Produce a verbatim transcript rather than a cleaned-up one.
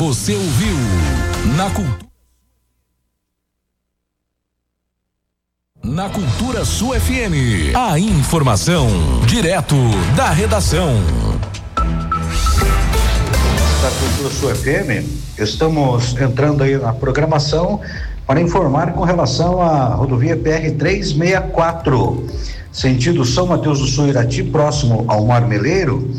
Você ouviu na Cultura. Na Cultura Sul F M, a informação direto da redação. Da Cultura Sul F M, estamos entrando aí na programação para informar com relação à rodovia P R trezentos e sessenta e quatro, sentido São Mateus do Sul Irati, próximo ao Marmeleiro.